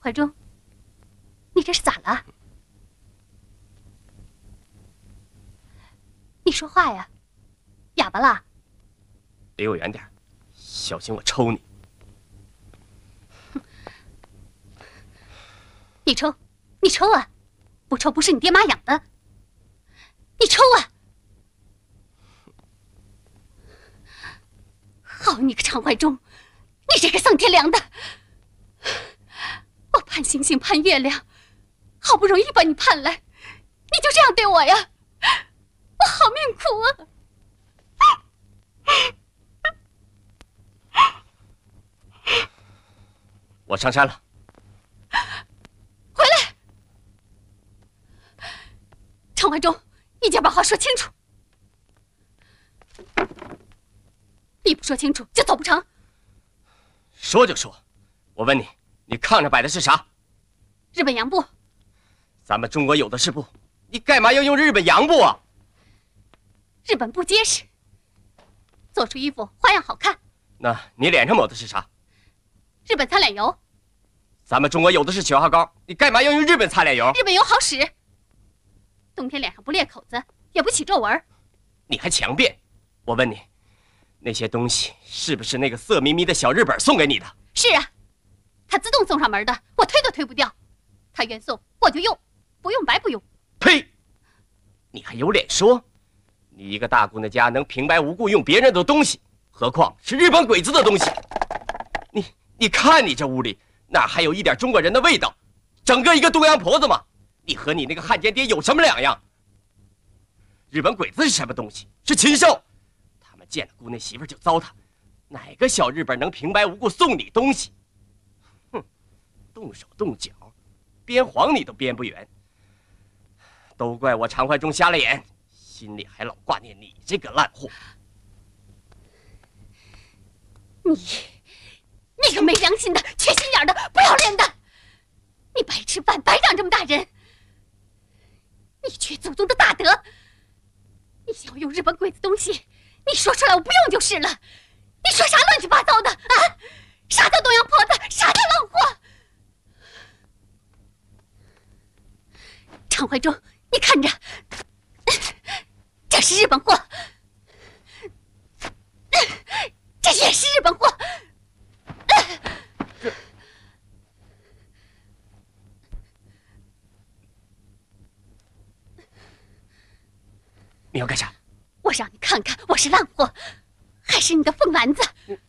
怀忠，你这是咋了？你说话呀，哑巴啦？ 离我远点，小心我抽你！ 你抽，你抽啊！不抽不是你爹妈养的，你抽啊！好你个常怀忠，你这个丧天良的！我盼星星盼月亮，好不容易把你盼来，你就这样对我呀？我好命苦啊！ 我上山了。 回来，常怀忠，你就把话说清楚。你不说清楚就走不成。 说就说，我问你，你炕上摆的是啥？ 日本洋布。 咱们中国有的是布，你干嘛要用日本洋布啊？ 日本布结实，做出衣服花样好看。 那你脸上抹的是啥？ 日本擦脸油。 咱们中国有的是雪花膏，你干嘛要用日本擦脸油？ 日本油好使，冬天脸上不裂口子，也不起皱纹。 你还强辩？我问你，那些东西是不是那个色眯眯的小日本送给你的？ 是啊，他自动送上门的，我推都推不掉。他愿送我就用，不用白不用。 呸！你还有脸说？你一个大姑娘家能平白无故用别人的东西，何况是日本鬼子的东西？你看你这屋里哪还有一点中国人的味道？整个一个东洋婆子嘛！你和你那个汉奸爹有什么两样？日本鬼子是什么东西？是禽兽！他们见了姑娘媳妇就糟蹋，哪个小日本能平白无故送你东西？哼，动手动脚，编谎你都编不圆。都怪我常怀忠瞎了眼，心里还老挂念你这个烂货。 你个没良心的、缺心眼的、不要脸的！你白吃饭，白长这么大人！你缺祖宗的大德！你想要用日本鬼子东西，你说出来我不用就是了。你说啥乱七八糟的啊？啥叫东洋婆子？啥叫浪货？常怀忠，你看着，这是日本货，这也是日本货。 你要干啥？ 我让你看看我是烂货，还是你的凤丸子。